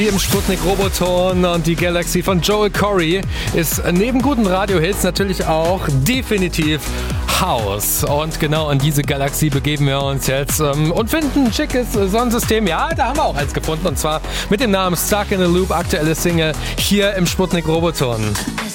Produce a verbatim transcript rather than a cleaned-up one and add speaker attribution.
Speaker 1: Im Sputnik Roboton und die Galaxy von Joel Corry ist neben guten Radiohits natürlich auch definitiv House. Und genau an diese Galaxie begeben wir uns jetzt ähm, und finden ein schickes Sonnensystem. Ja, da haben wir auch eins gefunden und zwar mit dem Namen Stuck in a Loop, aktuelle Single hier im Sputnik Roboton.